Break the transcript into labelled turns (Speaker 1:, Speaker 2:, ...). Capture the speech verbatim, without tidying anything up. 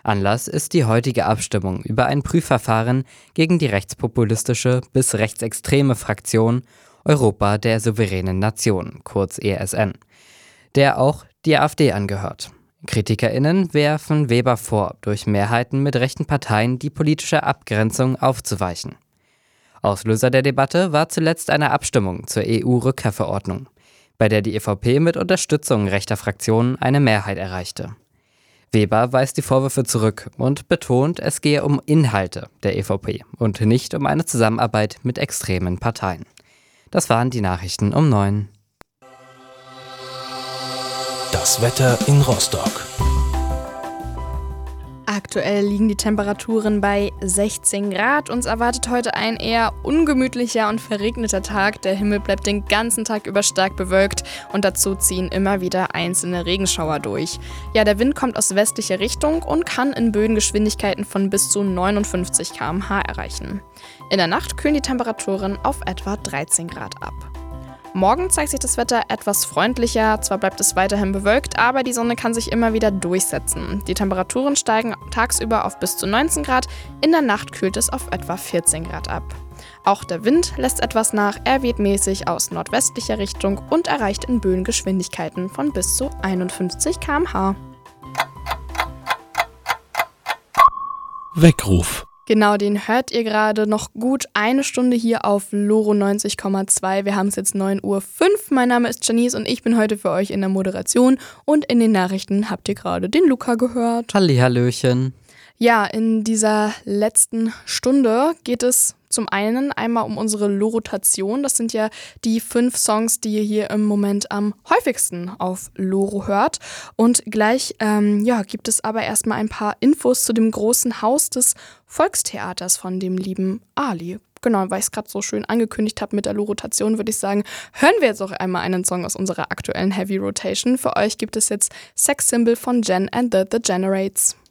Speaker 1: Anlass ist die heutige Abstimmung über ein Prüfverfahren gegen die rechtspopulistische bis rechtsextreme Fraktion Europa der souveränen Nation, kurz E S N, der auch die AfD angehört. KritikerInnen werfen Weber vor, durch Mehrheiten mit rechten Parteien die politische Abgrenzung aufzuweichen. Auslöser der Debatte war zuletzt eine Abstimmung zur E U-Rückkehrverordnung, bei der die E V P mit Unterstützung rechter Fraktionen eine Mehrheit erreichte. Weber weist die Vorwürfe zurück und betont, es gehe um Inhalte der E V P und nicht um eine Zusammenarbeit mit extremen Parteien. Das waren die Nachrichten um neun.
Speaker 2: Das Wetter in Rostock.
Speaker 3: Aktuell liegen die Temperaturen bei sechzehn Grad. Uns erwartet heute ein eher ungemütlicher und verregneter Tag. Der Himmel bleibt den ganzen Tag über stark bewölkt und dazu ziehen immer wieder einzelne Regenschauer durch. Ja, der Wind kommt aus westlicher Richtung und kann in Böengeschwindigkeiten von bis zu neunundfünfzig Kilometer pro Stunde erreichen. In der Nacht kühlen die Temperaturen auf etwa dreizehn Grad ab. Morgen zeigt sich das Wetter etwas freundlicher, zwar bleibt es weiterhin bewölkt, aber die Sonne kann sich immer wieder durchsetzen. Die Temperaturen steigen tagsüber auf bis zu neunzehn Grad, in der Nacht kühlt es auf etwa vierzehn Grad ab. Auch der Wind lässt etwas nach, er weht mäßig aus nordwestlicher Richtung und erreicht in Böengeschwindigkeiten von bis zu einundfünfzig Kilometer pro Stunde.
Speaker 2: Weckruf.
Speaker 3: Genau, den hört ihr gerade noch gut eine Stunde hier auf Loro neunzig Komma zwei. Wir haben es jetzt neun Uhr fünf. Mein Name ist Janice und ich bin heute für euch in der Moderation. Und in den Nachrichten habt ihr gerade den Luca gehört.
Speaker 1: Hallihallöchen.
Speaker 3: Ja, in dieser letzten Stunde geht es zum einen einmal um unsere Lorotation. Das sind ja die fünf Songs, die ihr hier im Moment am häufigsten auf Loro hört. Und gleich ähm, ja, gibt es aber erstmal ein paar Infos zu dem großen Haus des Volkstheaters von dem lieben Ali. Genau, weil ich es gerade so schön angekündigt habe mit der Lorotation, würde ich sagen, hören wir jetzt auch einmal einen Song aus unserer aktuellen Heavy Rotation. Für euch gibt es jetzt Sex Symbol von Jen and the The Generates.